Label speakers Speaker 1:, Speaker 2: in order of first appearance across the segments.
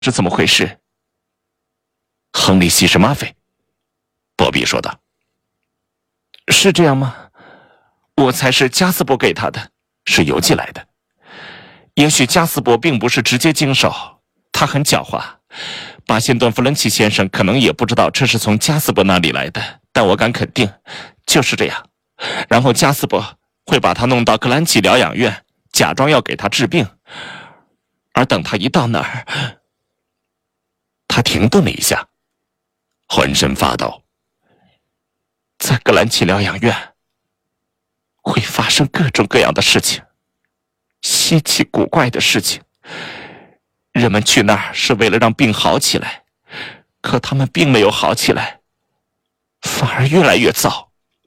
Speaker 1: 是怎么回事？亨利吸食吗啡，波比说道。是这样吗？我猜是加斯伯给他的，是邮寄来的。也许加斯伯并不是直接经手，他很狡猾。巴辛顿·弗伦奇先生可能也不知道这是从加斯伯那里来的，但我敢肯定，就是这样。然后加斯伯会把他弄到格兰奇疗养院，假装要给他治病，而等他一到那儿，他停顿了一下，浑身发抖。在格兰奇疗养院会发生各种各样的事情，稀奇古怪的事情。人们去那儿是为了让病好起来，可他们并没有好起来，反而越来越糟。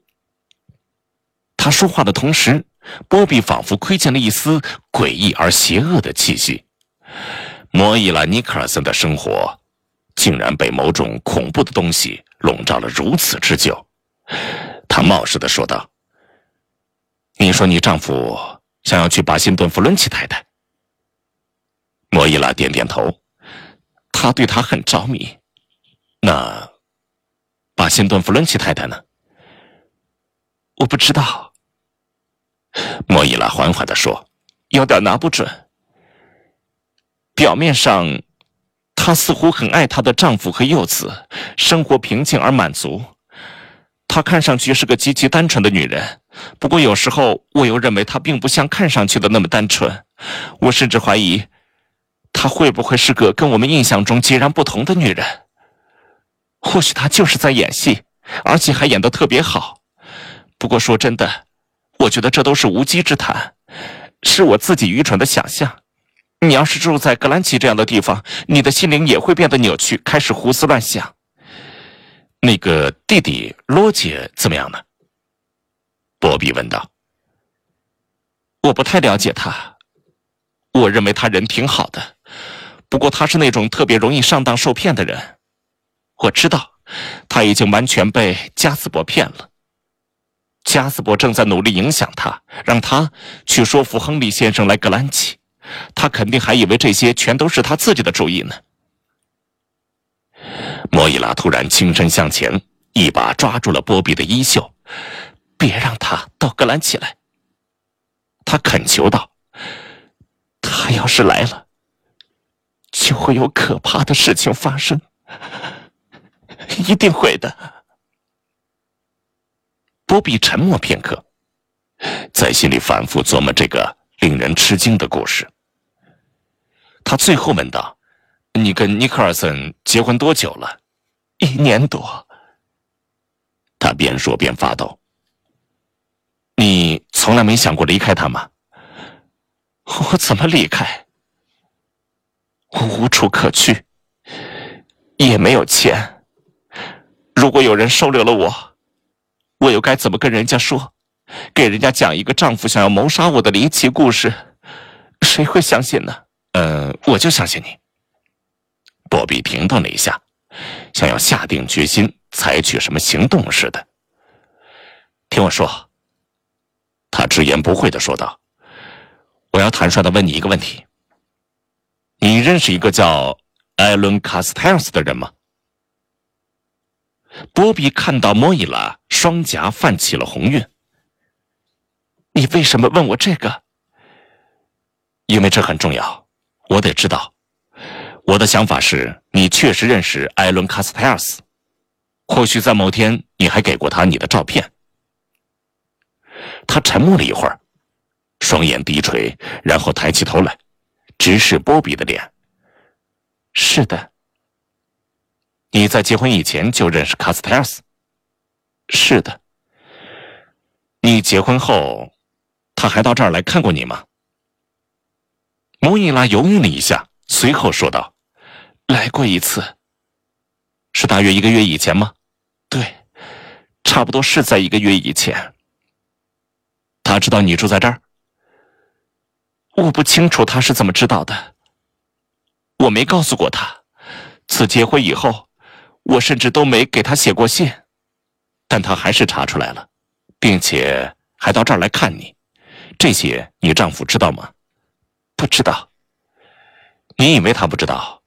Speaker 1: 他说话的同时，波比仿佛窥见了一丝诡异而邪恶的气息。莫伊拉·尼克尔森的生活竟然被某种恐怖的东西笼罩了如此之久。他冒失地说道：“你说你丈夫想要去巴辛顿·弗伦奇太太？”莫伊拉点点头，他对他很着迷。那巴辛顿·弗伦奇太太呢？我不知道。莫伊拉缓缓地说，有点拿不准。表面上，她似乎很爱她的丈夫和幼子，生活平静而满足。她看上去是个极其单纯的女人，不过有时候我又认为她并不像看上去的那么单纯。我甚至怀疑，她会不会是个跟我们印象中截然不同的女人？或许她就是在演戏，而且还演得特别好。不过说真的，我觉得这都是无稽之谈，是我自己愚蠢的想象。你要是住在格兰奇这样的地方，你的心灵也会变得扭曲，开始胡思乱想。那个弟弟罗杰怎么样呢？波比问道。我不太了解他，我认为他人挺好的，不过他是那种特别容易上当受骗的人。我知道他已经完全被加斯伯骗了。加斯伯正在努力影响他，让他去说服亨利先生来格兰奇。他肯定还以为这些全都是他自己的主意呢。莫伊拉突然倾身向前，一把抓住了波比的衣袖。别让他到格兰奇来，他恳求道。他要是来了，就会有可怕的事情发生，一定会的。波比沉默片刻，在心里反复琢磨这个令人吃惊的故事。他最后问道：“你跟尼克尔森结婚多久了？”1年多。他边说边发抖。你从来没想过离开他吗？我怎么离开？我无处可去，也没有钱。如果有人收留了我，我又该怎么跟人家说？给人家讲一个丈夫想要谋杀我的离奇故事，谁会相信呢？我就相信你。波比停顿了一下，像要下定决心采取什么行动似的。听我说，他直言不讳地说道，我要坦率地问你一个问题。你认识一个叫艾伦·卡斯泰尔斯的人吗？波比看到莫伊拉双颊泛起了红晕。你为什么问我这个？因为这很重要，我得知道。我的想法是，你确实认识艾伦·卡斯泰尔斯，或许在某天你还给过他你的照片。他沉默了一会儿，双眼低垂，然后抬起头来，直视波比的脸。是的。你在结婚以前就认识卡斯泰尔斯？是的。你结婚后，他还到这儿来看过你吗？莫伊拉犹豫了一下，随后说道：“来过一次。”是大约1个月以前吗？对，差不多是在1个月以前。他知道你住在这儿？我不清楚他是怎么知道的。我没告诉过他。自结婚以后，我甚至都没给他写过信。但他还是查出来了，并且还到这儿来看你。这些你丈夫知道吗？不知道。你以为他不知道？